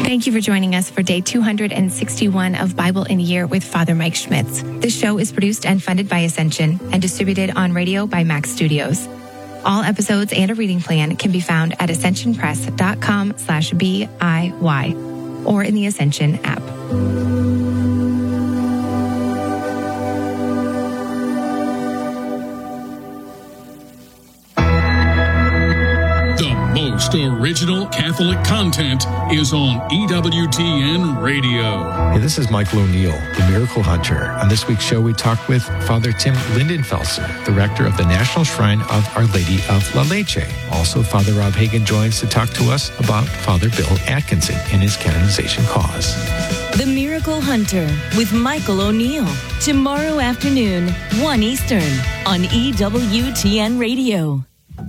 Thank you for joining us for day 261 of Bible in a Year with Father Mike Schmitz. This show is produced and funded by Ascension and distributed on radio by Max Studios. All episodes and a reading plan can be found at ascensionpress.com/BIY or in the Ascension app. Most original Catholic content is on EWTN Radio. Hey, this is Michael O'Neill, the Miracle Hunter. On this week's show, we talk with Father Tim Lindenfelser, the rector of the National Shrine of Our Lady of La Leche. Also, Father Rob Hagan joins to talk to us about Father Bill Atkinson and his canonization cause. The Miracle Hunter with Michael O'Neill. Tomorrow afternoon, 1 Eastern on EWTN Radio.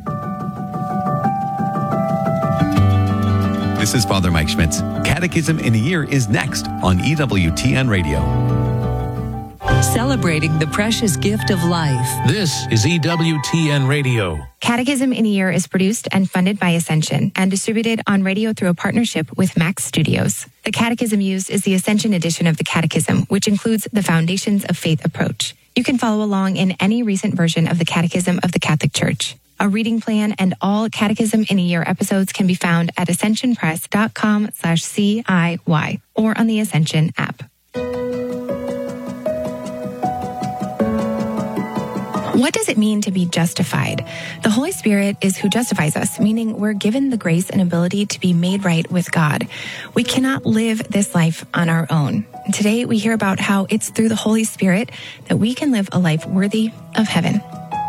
This is Father Mike Schmitz. Catechism in a Year is next on EWTN Radio. Celebrating the precious gift of life. This is EWTN Radio. Catechism in a Year is produced and funded by Ascension and distributed on radio through a partnership with Max Studios. The catechism used is the Ascension edition of the Catechism, which includes the Foundations of Faith approach. You can follow along in any recent version of the Catechism of the Catholic Church. A reading plan and all Catechism in a Year episodes can be found at ascensionpress.com/CIY or on the Ascension app. What does it mean to be justified? The Holy Spirit is who justifies us, meaning we're given the grace and ability to be made right with God. We cannot live this life on our own. Today, we hear about how it's through the Holy Spirit that we can live a life worthy of heaven.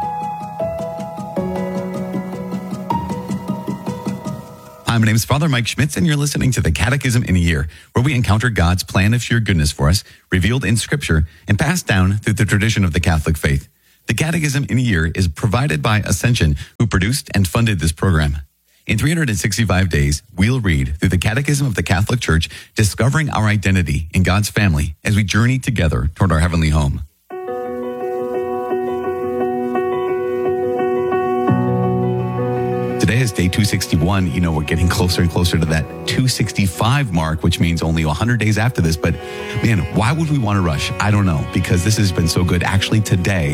Hi, my name is Father Mike Schmitz, and you're listening to the Catechism in a Year, where we encounter God's plan of sheer goodness for us, revealed in Scripture, and passed down through the tradition of the Catholic faith. The Catechism in a Year is provided by Ascension, who produced and funded this program. In 365 days, we'll read through the Catechism of the Catholic Church, discovering our identity in God's family as we journey together toward our heavenly home. Today is day 261. You know, we're getting closer and closer to that 265 mark, which means only 100 days after this. But man, why would we want to rush? I don't know, because this has been so good. Actually, today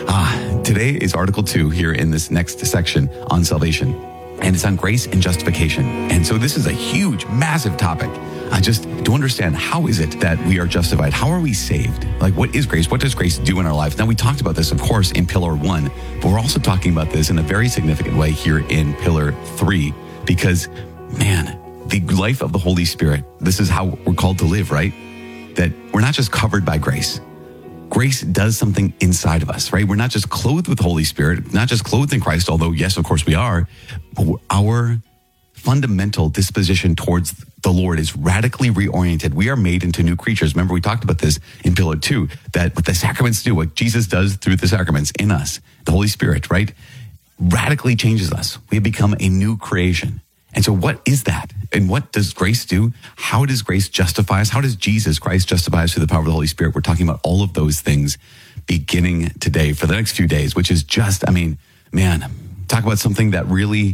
is Article 2 here in this next section on salvation. And it's on grace and justification. And so this is a huge, massive topic. Just to understand, how is it that we are justified? How are we saved? Like, what is grace? What does grace do in our lives? Now, we talked about this, of course, in Pillar 1, but we're also talking about this in a very significant way here in Pillar 3, because, man, the life of the Holy Spirit, this is how we're called to live, right? That we're not just covered by grace. Grace does something inside of us, right? We're not just clothed with the Holy Spirit, not just clothed in Christ, although, yes, of course we are, but our fundamental disposition towards the Lord is radically reoriented. We are made into new creatures. Remember, we talked about this in Pillar 2, that what the sacraments do, what Jesus does through the sacraments in us, the Holy Spirit, right, radically changes us. We have become a new creation. And so what is that? And what does grace do? How does grace justify us? How does Jesus Christ justify us through the power of the Holy Spirit? We're talking about all of those things beginning today for the next few days, which is just, talk about something that really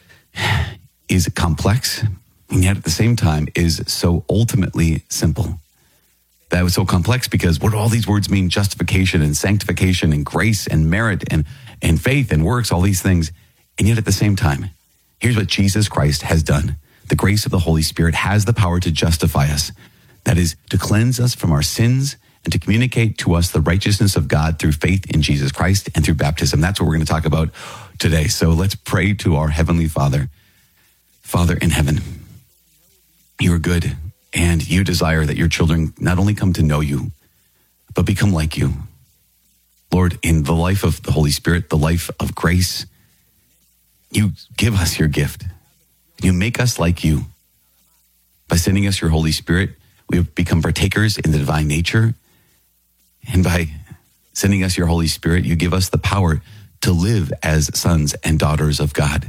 is complex, and yet at the same time is so ultimately simple. That was so complex because what do all these words mean? Justification and sanctification and grace and merit and faith and works, all these things. And yet at the same time, here's what Jesus Christ has done. The grace of the Holy Spirit has the power to justify us. That is, to cleanse us from our sins and to communicate to us the righteousness of God through faith in Jesus Christ and through baptism. That's what we're going to talk about today. So let's pray to our Heavenly Father. Father in heaven, you are good, and you desire that your children not only come to know you, but become like you. Lord, in the life of the Holy Spirit, the life of grace, you give us your gift. You make us like you. By sending us your Holy Spirit, we have become partakers in the divine nature. And by sending us your Holy Spirit, you give us the power to live as sons and daughters of God.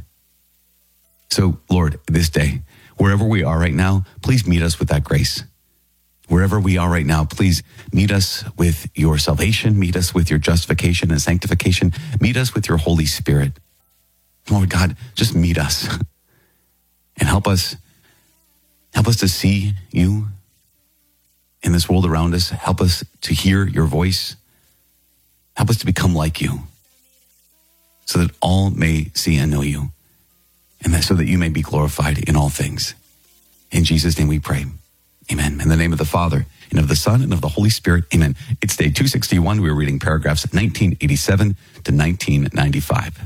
So, Lord, this day, wherever we are right now, please meet us with that grace. Wherever we are right now, please meet us with your salvation, meet us with your justification and sanctification, meet us with your Holy Spirit. Lord God, just meet us and help us Help us to see you in this world around us. Help us to hear your voice. Help us to become like you so that all may see and know you, and that so that you may be glorified in all things. In Jesus' name we pray. Amen. In the name of the Father, and of the Son, and of the Holy Spirit. Amen. It's day 261. We're reading paragraphs 1987 to 1995.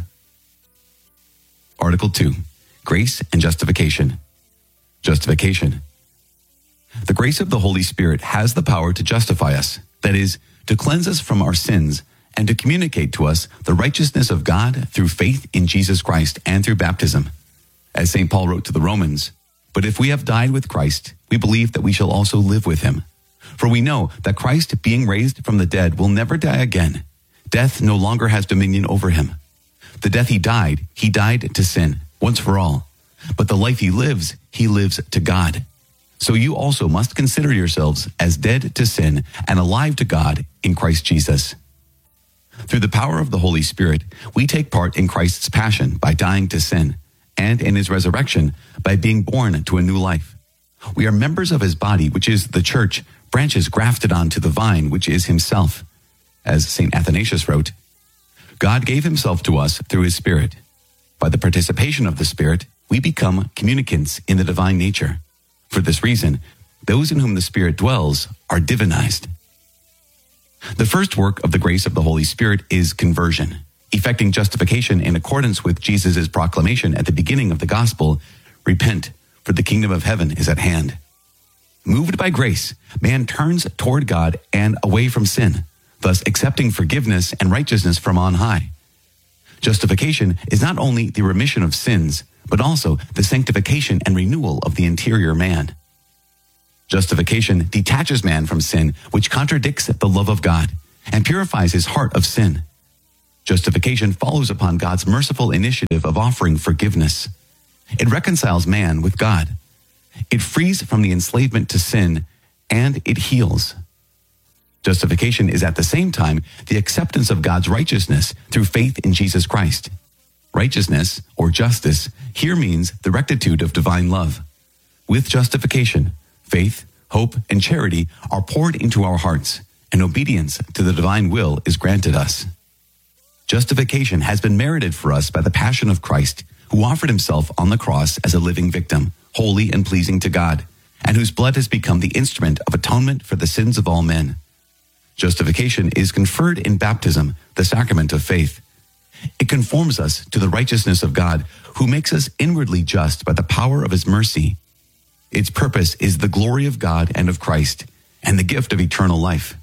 Article 2, Grace and Justification. Justification. The grace of the Holy Spirit has the power to justify us, that is, to cleanse us from our sins and to communicate to us the righteousness of God through faith in Jesus Christ and through baptism. As St. Paul wrote to the Romans, "But if we have died with Christ, we believe that we shall also live with him. For we know that Christ, being raised from the dead, will never die again. Death no longer has dominion over him. The death he died to sin, once for all. But the life he lives to God. So you also must consider yourselves as dead to sin and alive to God in Christ Jesus." Through the power of the Holy Spirit, we take part in Christ's passion by dying to sin, and in his resurrection by being born to a new life. We are members of his body, which is the church, branches grafted onto the vine, which is himself. As St. Athanasius wrote, God gave himself to us through his Spirit. By the participation of the Spirit, we become communicants in the divine nature. For this reason, those in whom the Spirit dwells are divinized. The first work of the grace of the Holy Spirit is conversion, effecting justification in accordance with Jesus' proclamation at the beginning of the gospel, "Repent, for the kingdom of heaven is at hand." Moved by grace, man turns toward God and away from sin, thus accepting forgiveness and righteousness from on high. Justification is not only the remission of sins, but also the sanctification and renewal of the interior man. Justification detaches man from sin, which contradicts the love of God, and purifies his heart of sin. Justification follows upon God's merciful initiative of offering forgiveness. It reconciles man with God. It frees from the enslavement to sin, and it heals. Justification is at the same time the acceptance of God's righteousness through faith in Jesus Christ. Righteousness, or justice, here means the rectitude of divine love. With justification, faith, hope, and charity are poured into our hearts, and obedience to the divine will is granted us. Justification has been merited for us by the passion of Christ, who offered himself on the cross as a living victim, holy and pleasing to God, and whose blood has become the instrument of atonement for the sins of all men. Justification is conferred in baptism, the sacrament of faith. It conforms us to the righteousness of God, who makes us inwardly just by the power of his mercy. Its purpose is the glory of God and of Christ, and the gift of eternal life.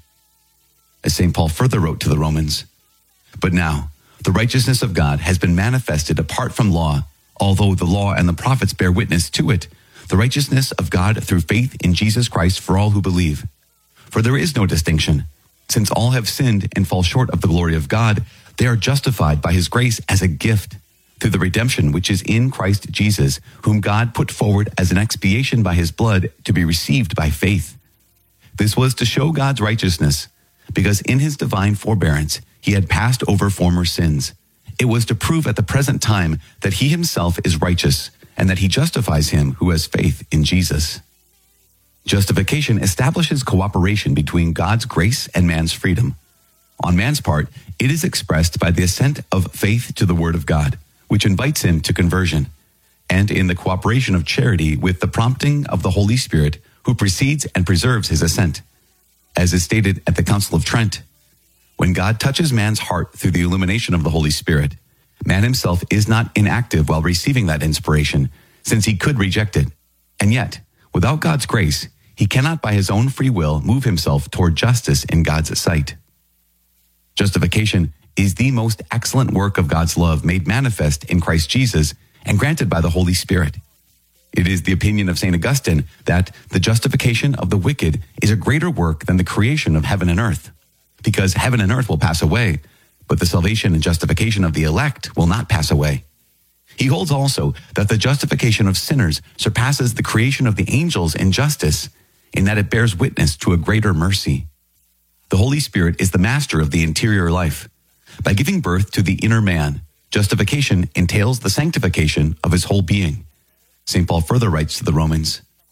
As St. Paul further wrote to the Romans, "But now, the righteousness of God has been manifested apart from law, although the law and the prophets bear witness to it, the righteousness of God through faith in Jesus Christ for all who believe. For there is no distinction. Since all have sinned and fall short of the glory of God, they are justified by his grace as a gift, through the redemption which is in Christ Jesus, whom God put forward as an expiation by his blood to be received by faith. This was to show God's righteousness, because in his divine forbearance he had passed over former sins. It was to prove at the present time that he himself is righteous, and that he justifies him who has faith in Jesus." Justification establishes cooperation between God's grace and man's freedom. On man's part, it is expressed by the assent of faith to the word of God, which invites him to conversion, and in the cooperation of charity with the prompting of the Holy Spirit, who precedes and preserves his assent. As is stated at the Council of Trent, when God touches man's heart through the illumination of the Holy Spirit, man himself is not inactive while receiving that inspiration, since he could reject it. And yet, without God's grace, he cannot by his own free will move himself toward justice in God's sight. Justification is the most excellent work of God's love made manifest in Christ Jesus and granted by the Holy Spirit. It is the opinion of St. Augustine that the justification of the wicked is a greater work than the creation of heaven and earth, because heaven and earth will pass away, but the salvation and justification of the elect will not pass away. He holds also that the justification of sinners surpasses the creation of the angels in justice, in that it bears witness to a greater mercy. The Holy Spirit is the master of the interior life. By giving birth to the inner man, justification entails the sanctification of his whole being. St. Paul further writes to the Romans,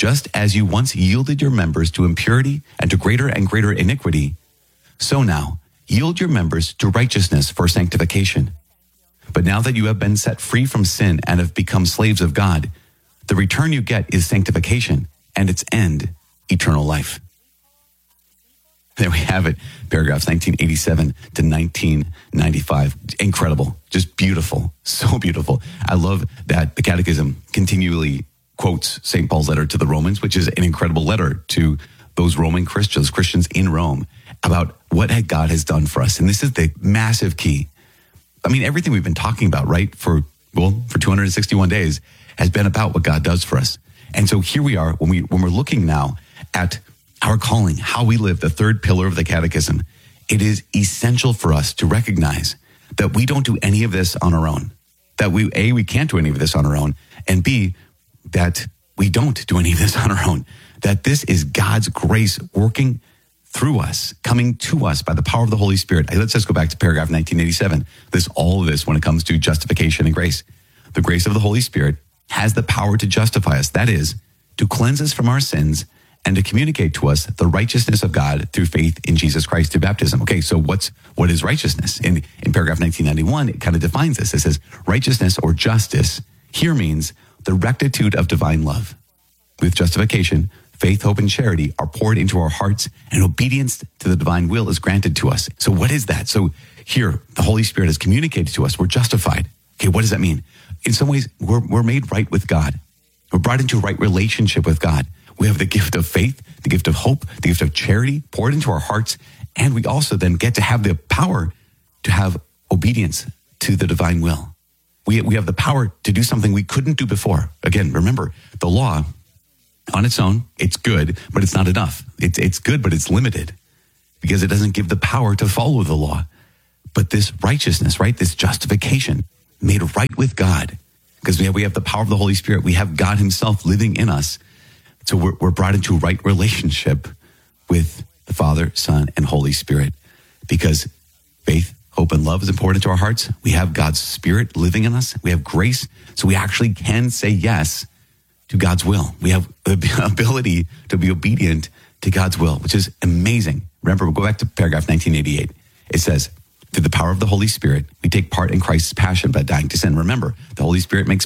just as you once yielded your members to impurity and to greater and greater iniquity, so now yield your members to righteousness for sanctification. But now that you have been set free from sin and have become slaves of God, the return you get is sanctification, and its end, eternal life. There we have it, paragraphs 1987 to 1995. Incredible, just beautiful, so beautiful. I love that the Catechism continually quotes St. Paul's letter to the Romans, which is an incredible letter to those Roman Christians in Rome, about what God has done for us. And this is the massive key. I mean, everything we've been talking about, right, for 261 days has been about what God does for us. And so here we are, when we're looking now at our calling, how we live, the third pillar of the Catechism. It is essential for us to recognize that we don't do any of this on our own. That we can't do any of this on our own, and B, that we don't do any of this on our own. That this is God's grace working through us, coming to us by the power of the Holy Spirit. Let's just go back to paragraph 1987. All of this when it comes to justification and grace. The grace of the Holy Spirit has the power to justify us. That is, to cleanse us from our sins and to communicate to us the righteousness of God through faith in Jesus Christ through baptism. Okay, so what is righteousness? In paragraph 1991, it kind of defines this. It says, righteousness or justice here means the rectitude of divine love. With justification, faith, hope, and charity are poured into our hearts, and obedience to the divine will is granted to us. So what is that? So here, the Holy Spirit has communicated to us. We're justified. Okay, what does that mean? In some ways, we're made right with God. We're brought into a right relationship with God. We have the gift of faith, the gift of hope, the gift of charity poured into our hearts, and we also then get to have the power to have obedience to the divine will. We have the power to do something we couldn't do before. Again, remember, the law on its own, it's good, but it's not enough. It's good, but it's limited because it doesn't give the power to follow the law. But this righteousness, right, this justification, made right with God, because we have the power of the Holy Spirit. We have God himself living in us. So we're brought into a right relationship with the Father, Son, and Holy Spirit, because faith, hope, and love is important to our hearts. We have God's Spirit living in us. We have grace, so we actually can say yes to God's will. We have the ability to be obedient to God's will, which is amazing. Remember, we'll go back to paragraph 1988. It says, through the power of the Holy Spirit, we take part in Christ's passion by dying to sin. Remember, the Holy Spirit makes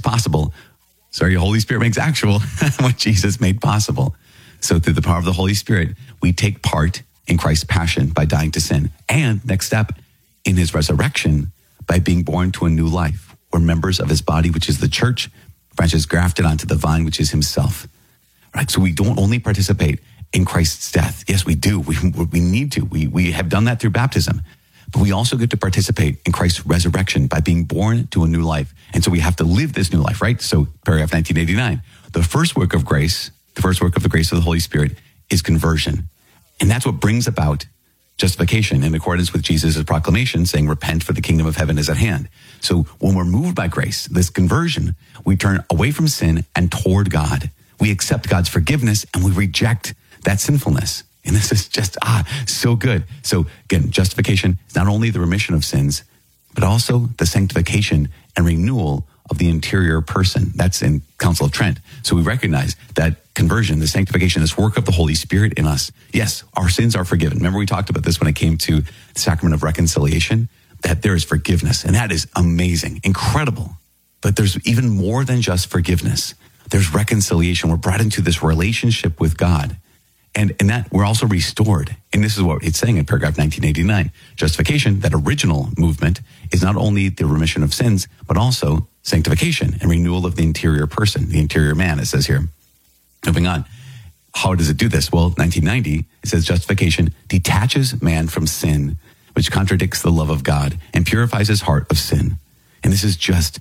Holy Spirit makes actual what Jesus made possible. So through the power of the Holy Spirit, we take part in Christ's passion by dying to sin. And next step, in his resurrection, by being born to a new life. We're members of his body, which is the church, branches grafted onto the vine, which is himself. Right? So we don't only participate in Christ's death. Yes, we do. We need to. We have done that through baptism. But we also get to participate in Christ's resurrection by being born to a new life. And so we have to live this new life, right? So paragraph 1989, the first work of grace, the first work of the grace of the Holy Spirit is conversion. And that's what brings about justification in accordance with Jesus' proclamation saying, repent for the kingdom of heaven is at hand. So when we're moved by grace, this conversion, we turn away from sin and toward God. We accept God's forgiveness and we reject that sinfulness. And this is just, so good. So again, justification is not only the remission of sins, but also the sanctification and renewal of the interior person. That's in Council of Trent. So we recognize that conversion, the sanctification, this work of the Holy Spirit in us. Yes, our sins are forgiven. Remember we talked about this when it came to the sacrament of reconciliation, that there is forgiveness. And that is amazing, incredible. But there's even more than just forgiveness. There's reconciliation. We're brought into this relationship with God. And that we're also restored. And this is what it's saying in paragraph 1989. Justification, that original movement, is not only the remission of sins, but also sanctification and renewal of the interior person, the interior man, it says here. Moving on. How does it do this? Well, 1990, it says justification detaches man from sin, which contradicts the love of God, and purifies his heart of sin. And this is just,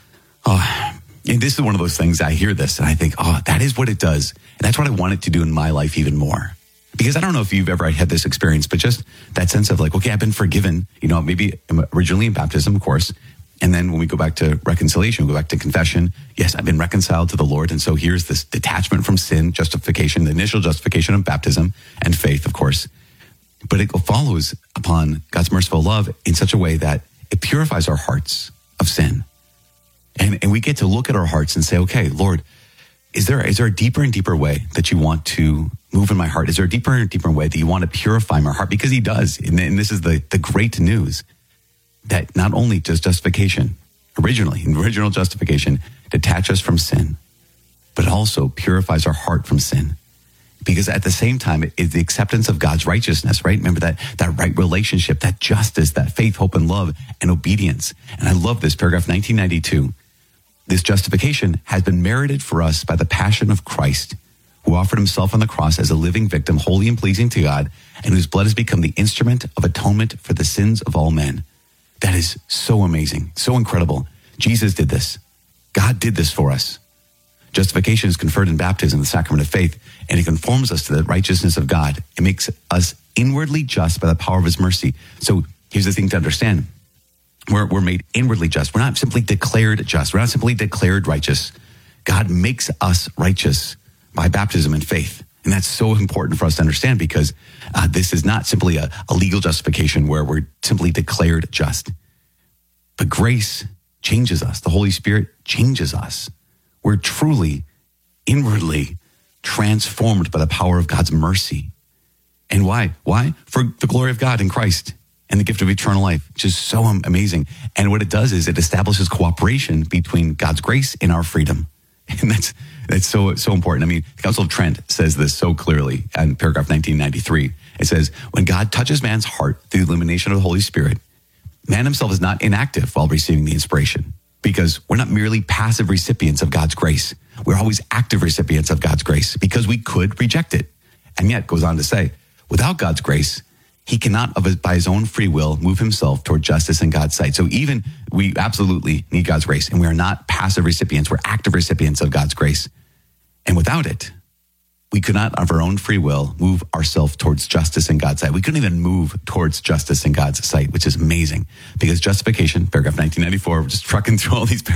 and this is one of those things, I hear this and I think, that is what it does. And that's what I want it to do in my life even more. Because I don't know if you've ever had this experience, but just that sense of like, okay, I've been forgiven, maybe originally in baptism, of course. And then when we go back to reconciliation, we go back to confession. Yes, I've been reconciled to the Lord. And so here's this detachment from sin, justification, the initial justification of baptism and faith, of course. But it follows upon God's merciful love in such a way that it purifies our hearts of sin. And we get to look at our hearts and say, okay, Lord, is there a deeper and deeper way that you want to move in my heart? Is there a deeper and deeper way that you want to purify my heart? Because he does. And this is the great news, that not only does justification, original justification, detach us from sin, but also purifies our heart from sin. Because at the same time, it is the acceptance of God's righteousness, right? Remember that right relationship, that justice, that faith, hope, and love, and obedience. And I love this, paragraph 1992. This justification has been merited for us by the passion of Christ, who offered himself on the cross as a living victim, holy and pleasing to God, and whose blood has become the instrument of atonement for the sins of all men. That is so amazing, so incredible. Jesus did this. God did this for us. Justification is conferred in baptism, the sacrament of faith, and it conforms us to the righteousness of God. It makes us inwardly just by the power of his mercy. So here's the thing to understand. We're made inwardly just. We're not simply declared just. We're not simply declared righteous. God makes us righteous by baptism and faith. And that's so important for us to understand, because this is not simply a legal justification where we're simply declared just. But grace changes us. The Holy Spirit changes us. We're truly, inwardly transformed by the power of God's mercy. And why? Why? For the glory of God in Christ and the gift of eternal life, which is so amazing. And what it does is it establishes cooperation between God's grace and our freedom. And that's so important. I mean, the Council of Trent says this so clearly in paragraph 1993. It says, when God touches man's heart through the illumination of the Holy Spirit, man himself is not inactive while receiving the inspiration, because we're not merely passive recipients of God's grace. We're always active recipients of God's grace, because we could reject it. And yet, goes on to say, without God's grace, he cannot, by his own free will, move himself toward justice in God's sight. So even we absolutely need God's grace, and we are not passive recipients. We're active recipients of God's grace. And without it, we could not, of our own free will, move ourselves towards justice in God's sight. We couldn't even move towards justice in God's sight, which is amazing, because justification, paragraph 1994, we're just trucking through all these paragraphs.